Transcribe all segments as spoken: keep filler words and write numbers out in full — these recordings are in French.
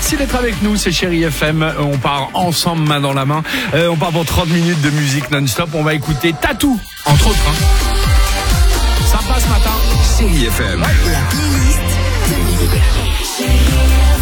Merci d'être avec nous, c'est Chérie F M. On part ensemble, main dans la main. Euh, on part pour trente minutes de musique non-stop. On va écouter Tatou, entre autres. Hein. Sympa ce matin. Chérie F M. Ouais. La playlist de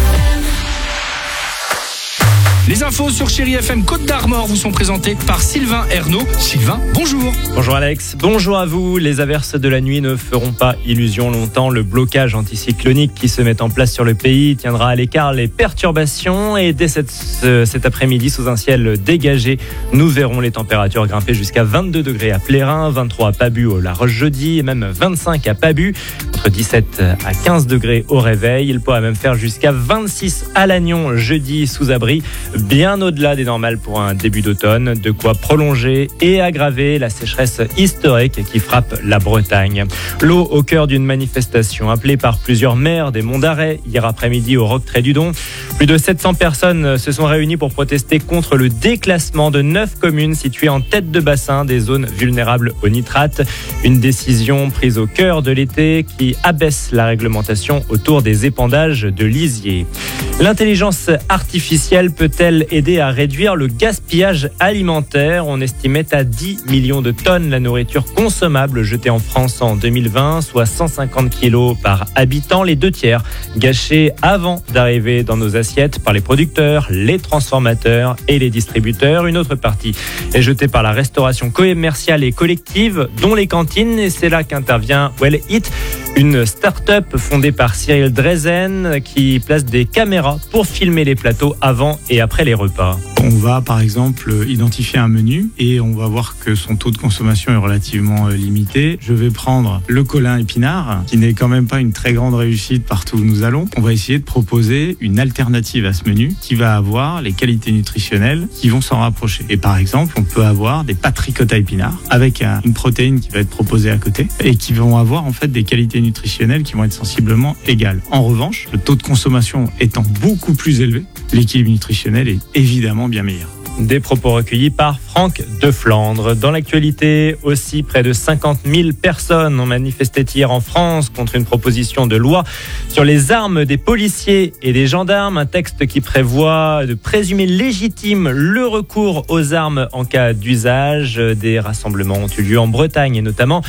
Les infos sur Chérie F M Côte d'Armor vous sont présentées par Sylvain Ernaud. Sylvain, bonjour. Bonjour Alex, bonjour à vous. Les averses de la nuit ne feront pas illusion longtemps. Le blocage anticyclonique qui se met en place sur le pays tiendra à l'écart les perturbations. Et dès cette, ce, cet après-midi, sous un ciel dégagé, nous verrons les températures grimper jusqu'à vingt-deux degrés à Plérin, vingt-trois à Pabu au large jeudi et même vingt-cinq à Pabu, entre dix-sept à quinze degrés au réveil. Il pourra même faire jusqu'à vingt-six à Lannion jeudi sous abri, bien au-delà des normales pour un début d'automne, de quoi prolonger et aggraver la sécheresse historique qui frappe la Bretagne. L'eau au cœur d'une manifestation appelée par plusieurs maires des Monts d'Arrée hier après-midi au Roc Trédudon. Plus de sept cents personnes se sont réunies pour protester contre le déclassement de neuf communes situées en tête de bassin des zones vulnérables au nitrate. Une décision prise au cœur de l'été qui abaisse la réglementation autour des épandages de lisiers. L'intelligence artificielle peut-elle aider à réduire le gaspillage alimentaire? On estimait à dix millions de tonnes la nourriture consommable jetée en France en deux mille vingt, soit cent cinquante kilos par habitant, les deux tiers gâchés avant d'arriver dans nos assiettes par les producteurs, les transformateurs et les distributeurs. Une autre partie est jetée par la restauration commerciale et collective, dont les cantines, et c'est là qu'intervient Well Eat, une start-up fondée par Cyril Drezen qui place des caméras pour filmer les plateaux avant et après les repas. On va par exemple identifier un menu et on va voir que son taux de consommation est relativement limité. Je vais prendre le colin épinard, qui n'est quand même pas une très grande réussite partout où nous allons. On va essayer de proposer une alternative à ce menu qui va avoir les qualités nutritionnelles qui vont s'en rapprocher. Et par exemple, on peut avoir des pâtes ricotta épinards avec un, une protéine qui va être proposée à côté et qui vont avoir en fait des qualités nutritionnelles qui vont être sensiblement égales. En revanche, le taux de consommation étant beaucoup plus élevé, l'équilibre nutritionnel est évidemment bien meilleur. Des propos recueillis par Franck de Flandre. Dans l'actualité aussi, près de cinquante mille personnes ont manifesté hier en France contre une proposition de loi sur les armes des policiers et des gendarmes. Un texte qui prévoit de présumer légitime le recours aux armes en cas d'usage. Des rassemblements ont eu lieu en Bretagne et notamment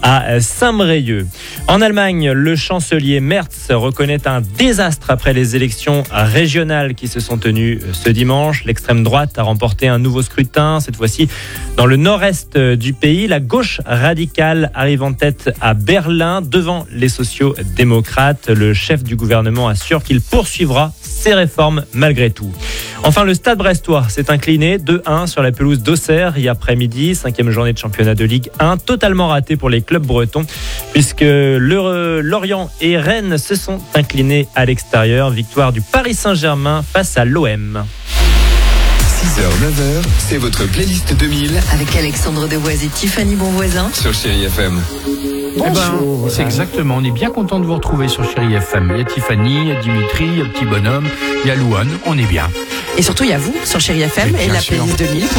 à Saint-Brieuc. En Allemagne, le chancelier Merz reconnaît un désastre après les élections régionales qui se sont tenues ce dimanche. L'extrême droite a remporté un nouveau scrutin, cette fois-ci dans le nord-est du pays. La gauche radicale arrive en tête à Berlin devant les sociaux-démocrates. Le chef du gouvernement assure qu'il poursuivra ses réformes malgré tout. Enfin, le Stade brestois s'est incliné deux un sur la pelouse d'Auxerre hier après-midi. Cinquième journée de championnat de Ligue un, totalement ratée pour les clubs bretons puisque le, Lorient et Rennes se sont inclinés à l'extérieur. Victoire du Paris Saint-Germain face à l'O M. six heures neuf heures, c'est votre playlist deux mille avec Alexandre Devoise et Tiffany Bonvoisin sur Chérie F M. Eh ben, c'est exactement, on est bien content de vous retrouver sur Chérie F M. Il y a Tiffany, il y a Dimitri, il y a Petit Bonhomme, il y a Louane, on est bien. et surtout il y a vous sur Chérie F M Mais et bien la sûr. playlist deux mille.